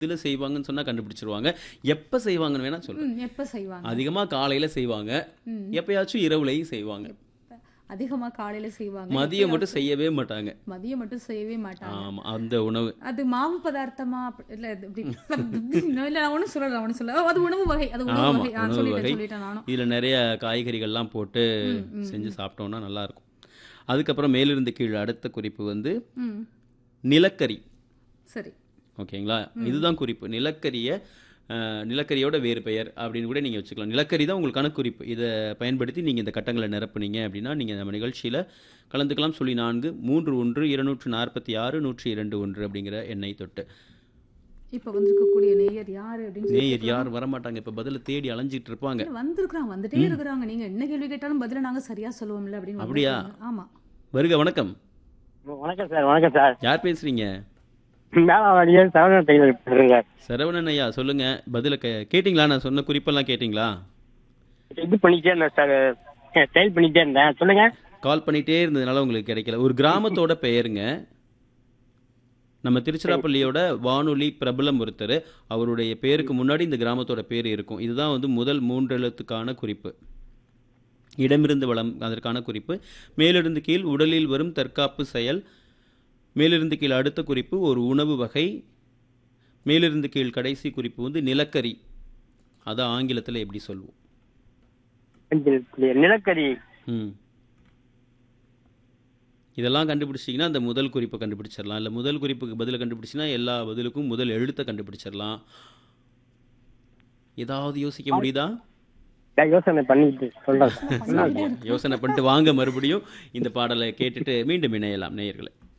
இதில செய்வாங்கன்னு சொன்னா கண்டுபிடிச்சுருவாங்க. எப்ப செய்வாங்கன்னு வேணா சொல்றேன். எப்ப செய்வாங்க? அதிகமா காலையில செய்வாங்க. ம். எப்பயாச்சும் இரவுலயும் செய்வாங்க. எப்ப? அதிகமா காலையில செய்வாங்க. மதியம் மட்டும் எப்பயாச்சும் செய்யவே மாட்டாங்க. மதியம் மட்டும் செய்யவே மாட்டாங்க. ஆமா. அந்த உணவு. அது மாவு பதார்த்தமா? இல்ல இது இப்படி இல்ல நான் ஒண்ணும் சொல்லல. அது உணவு வகை. அது உணவு ஆமா. வகை. உணவு வகை. சொல்லிட்டேன் நானும். இதில நெறைய காய்கறிகள்லாம் போட்டு ம், ம், செஞ்சு சாப்பிட்டோம்னா நல்லாருக்கும். அதுக்கப்புறம் மேலிருந்து கீழ் அடுத்த குறிப்பு வந்து ம். நிலக்கரி. சரி. ஓகேங்களா? இதுதான் குறிப்பு. நிலக்கரியோட வேறு பெயர் அப்படின்னு கூட நீங்க வச்சுக்கலாம். நிலக்கரி தான் உங்களுக்கான குறிப்பு. இத பயன்படுத்தி நீங்க இந்த கட்டங்கள நிரப்புனீங்க அப்படின்னா, நீங்க நம்ம நிகழ்ச்சியில கலந்துக்கலாம். 04 31 246 102 அப்படிங்கிற எண்ணை தொட்டு. இப்ப வந்திருக்கக்கூடிய நேயர் யாரு அப்படின்னு சொல்லி நேயர் கேட்கலாமா? யாரும் வரமாட்டாங்க. இப்ப பதில தேடி அலைஞ்சிட்டு இருப்பாங்க. இல்ல வந்திருக்கிறாங்க. வந்துட்டே இருக்கிறாங்க. நீங்க என்ன கேள்வி கேட்டாலும் பதில நாங்க சரியா சொல்லுவோம்ல அப்படின்னு அப்படியா? வந்திருக்காங்க. ஆமா. வருக வணக்கம். வணக்கம் சார். வணக்கம் சார். யார் பேசுறீங்க? மேலாவாடியே சரவணன் டெய்லர் பேசுறேங்க. சரவணன் ஐயா சொல்லுங்க. பதில கேட்டீங்களா? நான் சொன்ன குறிப்பெல்லாம் கேட்டீங்களா? இது பண்ணிட்டே இருந்தேன் சார். ஸ்டைல் பண்ணிட்டே இருந்தேன். சொல்லுங்க. கால் பண்ணிட்டே இருந்ததுனால உங்களுக்கு கிடைக்கல. ஒரு கிராமத்தோட பெயருங்க. நம்ம திருச்சிராப்பள்ளியோட வானொலி பிரபலம் ஒருத்தர். அவருடைய பேருக்கு முன்னாடி இந்த கிராமத்தோட பேர் இருக்கும். இதுதான் வந்து முதல் 3 எழுத்துக்கான குறிப்பு. இடமிருந்து வலம் அதற்கான குறிப்பு. மேலிருந்து கீழ் உடலில் வரும் தற்காப்பு செயல். மேலிருந்து கீழ் அடுத்த குறிப்பு ஒரு உணவு வகை. மேலிருந்து கீழ் கடைசி குறிப்பு வந்து நிலக்கரி. அதை ஆங்கிலத்தில் எப்படி சொல்வோம்? நிலக்கரி. ம் இதெல்லாம் கண்டுபிடிச்சிங்கன்னா அந்த முதல் குறிப்பை கண்டுபிடிச்சிடலாம். இல்லை முதல் குறிப்புக்கு பதிலை கண்டுபிடிச்சின்னா எல்லா பதிலுக்கும் முதல் எழுத்தை கண்டுபிடிச்சிடலாம். ஏதாவது யோசிக்க முடியுதா? யோசனை பண்ணிட்டு சொல்றேன். யோசனை பண்ணிட்டு வாங்க மறுபடியும் இந்த பாடலை கேட்டுட்டு மீண்டும் இணையலாம் நேயர்களே.